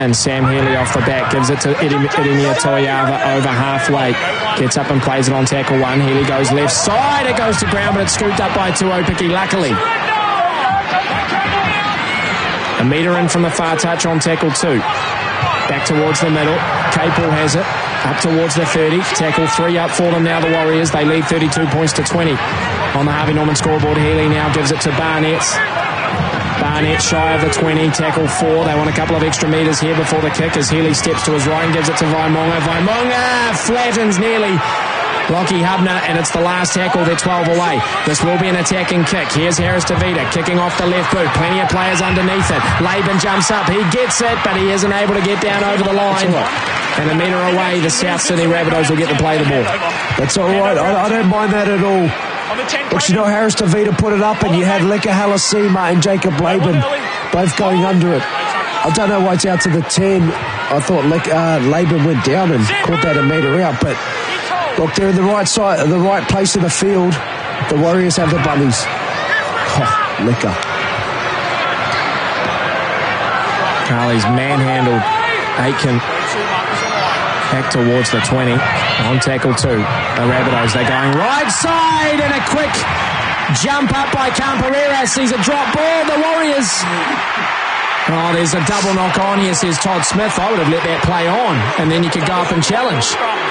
And Sam Healy off the back gives it to Edemir Toyava over halfway. Gets up and plays it on tackle one. Healy goes left side. It goes to ground, but it's scooped up by Tuopiki, luckily. A metre in from the far touch on tackle two. Back towards the middle. Capel has it. Up towards the 30. Tackle three up for them now, the Warriors. They lead 32 points to 20. On the Harvey Norman scoreboard, Healy now gives it to Barnett. Barnett shy of the 20, tackle 4. They want a couple of extra metres here before the kick as Healy steps to his right and gives it to Vaimonga. Vaimonga flattens nearly Lockie Hubner, and it's the last tackle. They're 12 away. This will be an attacking kick. Here's Harris Tavita kicking off the left boot. Plenty of players underneath it. Laban jumps up. He gets it, but he isn't able to get down over the line. And a metre away, the South Sydney Rabbitohs will get to play the ball. That's all right. I don't mind that at all. But you know, Harris Tavita put it up, and you had Leka Halasima and Jacob Laban both going under it. I don't know why it's out to the 10. I thought Laban went down and caught that a metre out, but look, they're in the right side, the right place in the field. The Warriors have the bunnies. Oh, Leka. Carly's manhandled Aitken. Back towards the 20 on tackle 2. The Rabbitohs, they're going right side, and a quick jump up by Camparera. Sees a drop ball. The Warriors. Oh, there's a double knock on here, says Todd Smith. I would have let that play on, and then you could go up and challenge.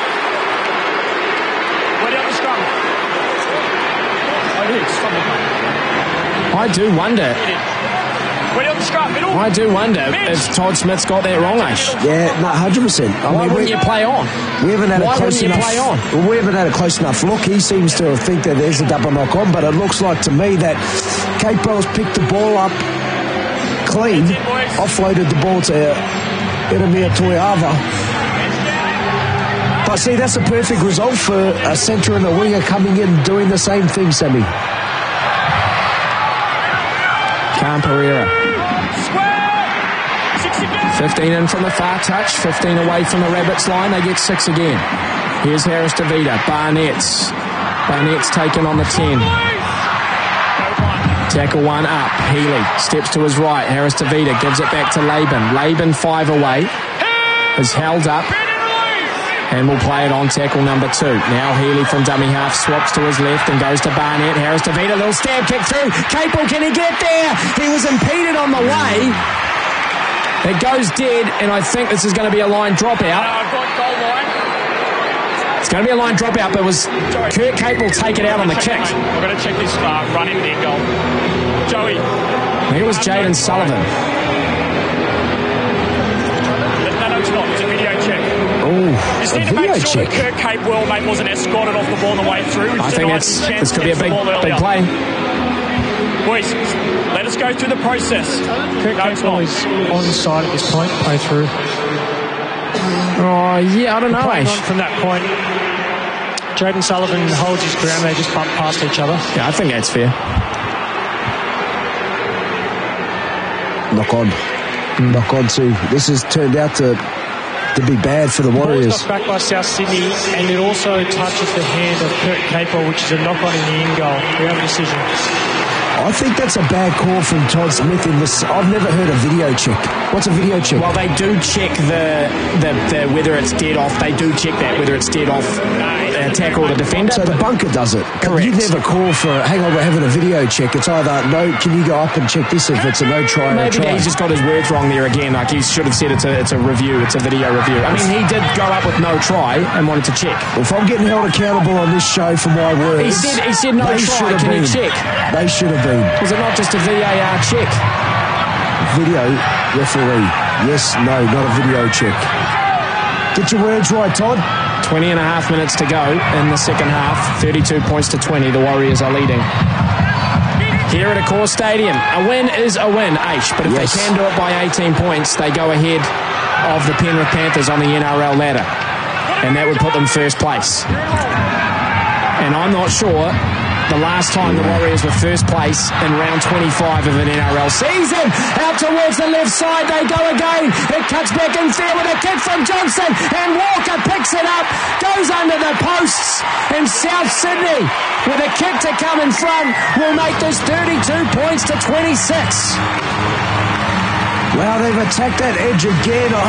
I do wonder if Todd Smith's got that wrong, Ash. Yeah, no, 100%. Why wouldn't you play on? We haven't had a close enough. Well, we haven't had a close enough look. He seems to think that there's a double knock on, but it looks like to me that Kate Bell's picked the ball up clean, offloaded the ball to Edemir Toyava. But see, that's a perfect result for a centre and a winger coming in doing the same thing, Sammy. Camparera. 15 in from the far touch, 15 away from the Rabbits line. They get 6 again. Here's Harris Tavita. Barnett's taken on the 10. Tackle 1 up. Healy steps to his right. Harris Tavita gives it back to Laban. Laban 5 away. Is held up. And will play it on tackle number 2. Now Healy from dummy half swaps to his left and goes to Barnett. Harris Tavita, little stab kick through. Capel, can he get there? He was impeded on the way. It goes dead, and I think this is going to be a line dropout. It's going to be a line dropout, but was Kurt Capel take it out on the kick? We're going to check this running end goal. Joey. I think it was Jaden Sullivan. No, it's not. It's a video check. Oh, just need to make sure that Kurt Capewell, mate, wasn't escorted off the ball on the way through. I think this could be a big play. Boys, let us go through the process. Kurt Capewell is onside at this point, play through. Oh, yeah, I don't know, Ash. From that point, Jaden Sullivan holds his ground. They just bump past each other. Yeah, I think that's fair. Knock on too. This has turned out to be bad for the Warriors. Ball's knocked back by South Sydney, and it also touches the hand of Kurt Capel, which is a knock on in the in goal. We have a decision. I think that's a bad call from Todd Smith in this. I've never heard a video check. What's a video check? Well, they do check the whether it's dead off. They do check that whether it's dead off tackle the defender. So the bunker does it. Correct. You'd never call for, hang on, we're having a video check. It's either, no, can you go up and check this if it's a no try or a try? Maybe he's just got his words wrong there again. Like he should have said it's a review. It's a video review. I mean, he did go up with no try and wanted to check. Well, if I'm getting held accountable on this show for my words, he said no try. Can you check? They should have been. Was it not just a VAR check? Video referee. Yes, no, not a video check. Get your words right, Todd. 20 and a half minutes to go in the second half. 32 points to 20. The Warriors are leading. Here at Accor Stadium, a win is a win, H. But if they can do it by 18 points, they go ahead of the Penrith Panthers on the NRL ladder. And that would put them first place. And I'm not sure the last time the Warriors were first place in round 25 of an NRL season. Out towards the left side they go again. It cuts back in field with a kick from Johnson, and Walker picks it up, goes under the posts, and South Sydney with a kick to come in front will make this 32 points to 26. Wow, they've attacked that edge again.